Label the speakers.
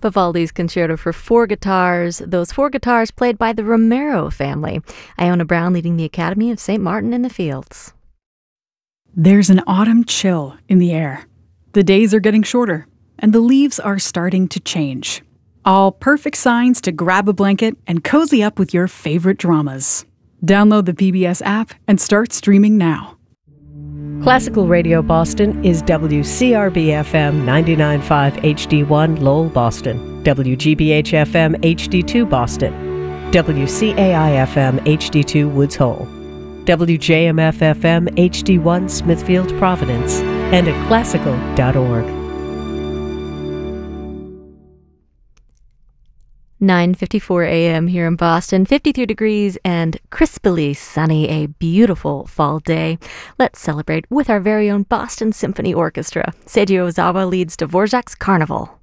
Speaker 1: Vivaldi's Concerto for Four Guitars, those four guitars played by the Romero family. Iona Brown leading the Academy of St. Martin in the Fields.
Speaker 2: There's an autumn chill in the air. The days are getting shorter, and the leaves are starting to change. All perfect signs to grab a blanket and cozy up with your favorite dramas. Download the PBS app and start streaming now.
Speaker 3: Classical Radio Boston is WCRB-FM 99.5 HD1 Lowell, Boston, WGBH-FM HD2 Boston, WCAI-FM HD2 Woods Hole, WJMF-FM HD1 Smithfield, Providence, and at classical.org.
Speaker 1: 9:54 a.m. here in Boston, 53 degrees and crispily sunny, a beautiful fall day. Let's celebrate with our very own Boston Symphony Orchestra. Seiji Ozawa leads Dvorak's Carnival.